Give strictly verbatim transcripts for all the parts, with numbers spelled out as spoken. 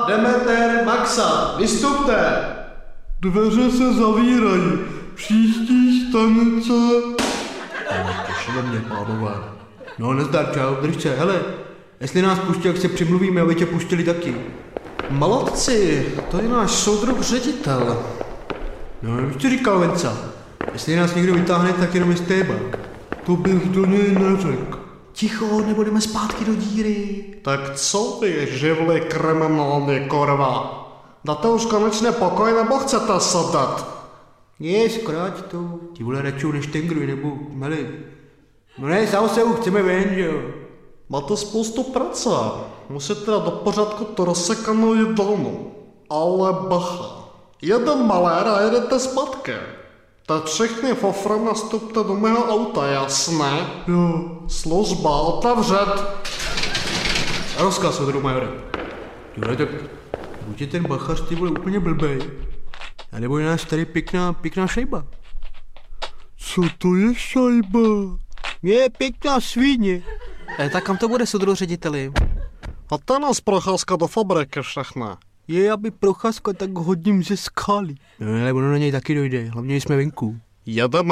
Demeter, Maxa, vystupte! Dveře se zavírají. Příští stanice... Pošle mě, pánové. No, nezdar, čau, držce, hele. Jestli nás pustí, jak se přimluvíme, aby tě pustili taky. Malotci, to je náš soudruh ředitel. No, už ti říkal Venca. Jestli nás někdo vytáhne, tak jenom je stébák. To bych do něj neřekl. Ticho, nebudeme zpátky do díry. Tak co vy, živli kriminální korva? Dáte už konečně pokoj, nebo chcete sedat? Je, zkrát to. Ti vole radšou než tengruj, nebo, hele. No ne, sám se už chceme ven, že jo. Máte spoustu práce. Musíte dát do pořádku to rozsekanou jídelnu. Ale bacha. Jeden malér a jedete zpátky. Tak všichni fofrem nastupte do mého auta, jasné? Jo. Služba, otevřet. Rozkaz od majore. Tyhle, tak buď je ten bachař, ty vole, úplně blbej. A nebo je nás tady pěkná, pěkná šajba. Co to je šajba? Je pěkná svíně. E, tak kam to bude, soudruh řediteli? A to nás procházka do fabriky všechna. Je, aby procházka, tak hodím ze skály. No ale ono na něj taky dojde, hlavně jsme venku. Jedeme.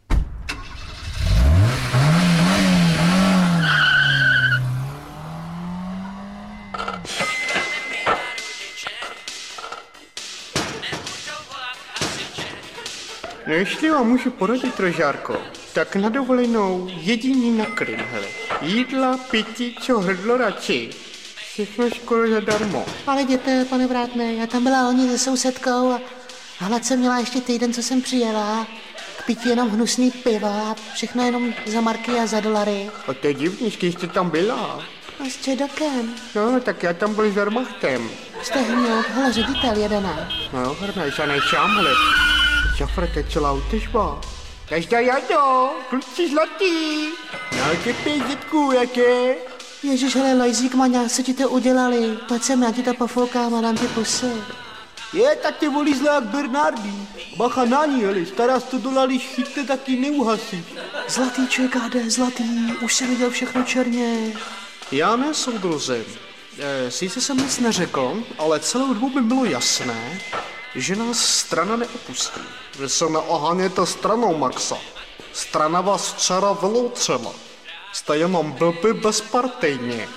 No jestli vám můžu poradit, Rožárko, tak na dovolenou jediný na klid, hele. Jídla, pití, co hrdlo radši. Všechno skoro zadarmo. Ale jděte, pane vrátné, já tam byla loni se sousedkou a hlad jsem měla ještě týden, co jsem přijela. K pití jenom hnusný piva, všechno jenom za marky a za dolary. A to je divný, když jste tam byla. A s Čedokem. No, tak já tam byl s Wehrmachtem. Jste hněd, hele, ředitel jedená. No, hrneš a nejsám, hele. Šafr, to je celá útežba. Každá jado, kluci zlatý. No, tě pězitku, jaké? Ježíš, hele, lajzík maňa, co ti to udělali? Pojď sem, já ti to pofoukám a dám ti pusy. Je, tak tě volí zle jak Bernardí. Bacha na ní, hele, stará sto dolarů, když chytne, taky neuhasíš. Zlatý čekáde, zlatý, už jsem viděl všechno černě. Já ne, soudruzi. E, sice jsem nic neřekl, ale celou dobu by bylo jasné, že nás strana neopustí. Vy se neoháněte stranou, Maxa. Strana vás včera vyloučila. Jste jenom blbý bezpartejní.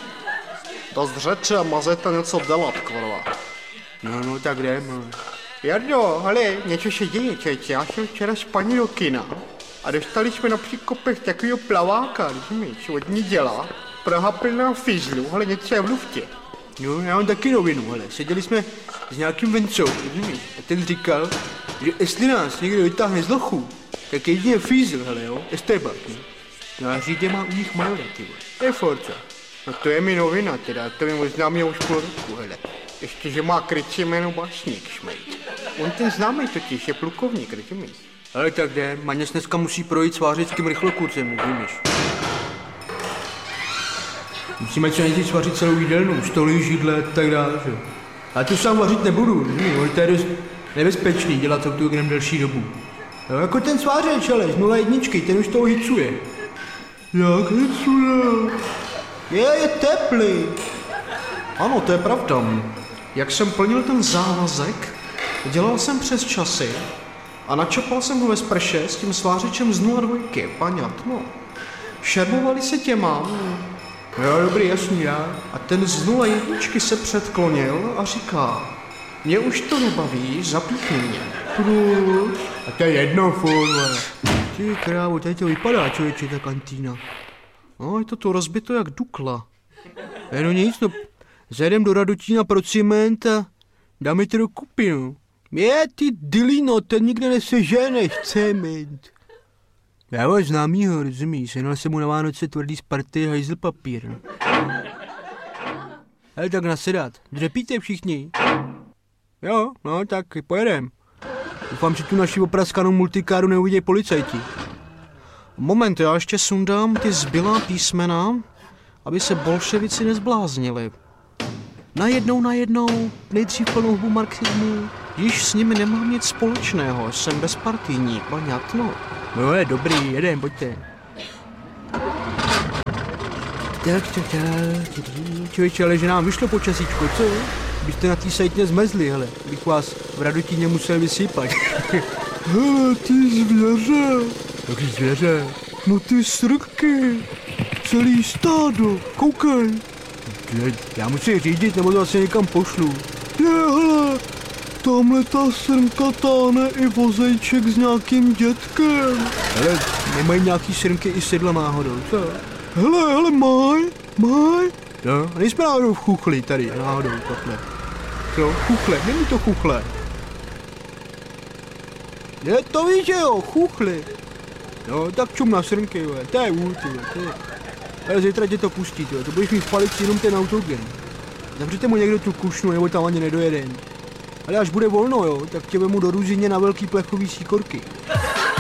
Dost řeči a mazete něco dělat, kvorva. No, no, tak jdeme. Jardo, hele, něco se děje, čeče. Já jsem včera s paní do kina a dostali jsme na příkopech takovýho plaváka, rozumíš, od ní dělá. Praha plná fízlu, ale něco je v luftě. No, já mám taky novinu, hele. Seděli jsme s nějakým Vencou, rozumíš? A ten říkal, že jestli nás někdo vytáhne z lochu, tak jedině fízl, hele, jo, estébák, no. No a řídě má u nich majora, ty vole. To je forca. No to je mi novina, teda, to mi oznámil už půl roku, hele. Ještě, že má krycí jméno Básník, šmejt. On ten známý totiž je plukovník, rozumíš? Ale tak jde, Maněs dneska musí projít s vářickým rychlokůrcem, rozumíš? Musíme co nejdřív vařit celou jídelnu, stoly, židle a tak dále, že? Já to sám vařit nebudu, rozumíš? To je dost nebezpečný dělat autogrem delší dobu. Jo, jako ten svářeč, ale z nula jedničky, ten už toho hicuje. Jak hicuje? Je, je teplý. Ano, to je pravda. Jak jsem plnil ten závazek, dělal jsem přes časy a načapal jsem ho ve sprše s tím svářečem z nula dvojky, paňat, no. Šermovali se těma. Jo, dobrý, jasný, já. A ten z nula jedničky se předklonil a říká, mě už to nebaví, zapíchni mě. Proč? A to je jedno, furt, ty krávo, tady to vypadá, člověče, ta kantýna. No, je to tu rozbito jak Dukla. Je no nic, no, zajdem do Radotína pro ciment a dáme to do kupy, no. Je, ty dilino, ten nikde neseženeš, cement. Já ho známýho, rozumíš, jenal jsem mu na Vánoce tvrdý z party hajzl papír. No. Hele, tak nasedat, dřepíte všichni. Jo, no, tak pojedem. Doufám, že tu naši opraskanou multikáru neuvidí policajti. Moment, já ještě sundám ty zbylá písmena, aby se bolševici nezbláznili. Najednou, najednou, nejdřív plnou hubu marxismu, již s nimi nemám nic společného, jsem bezpartijní, paňatno. No je dobrý, jedem, pojďte. Tak, tak, tak, člověče, ale že nám vyšlo počasíčko, co? byste na tý sajtně zmezli, hele. Bych vás v Radotíně musel vysypat. Hele, ty zvěře. Jaký zvěře? No ty srky. Celý stádo, koukej. Je, já musím řídit, nebo to asi někam pošlu. Je, hele, tamhle ta srnka táhne i vozejček s nějakým dětkem. Hele, nemají nějaký srnky i sedla náhodou, co? Hele, hele, maj, maj. No, nejsme náhodou v chuchli tady, náhodou, takhle. Co? Chuchle, není to chuchle. Je, to víš, že jo, chuchli. No, tak čum na srnky, jo, to je vůl, ty, to je. Ale zítra tě to pustí, jo, to budeš mít v palici jenom ten autogen. Zavřete mu někdo tu kušnu, nebo tam ani nedojede. Ale až bude volno, jo, tak tě vemu do Ruzině na velký plechový síkorky.